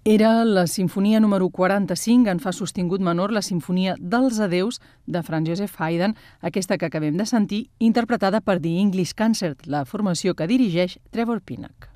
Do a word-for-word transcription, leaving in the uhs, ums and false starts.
Era la sinfonia número quaranta-cinc en fa sostingut menor, la sinfonia dels adeus de Franz Joseph Haydn, aquesta que acabem de sentir, interpretada per The English Concert, la formació que dirigeix Trevor Pinnock.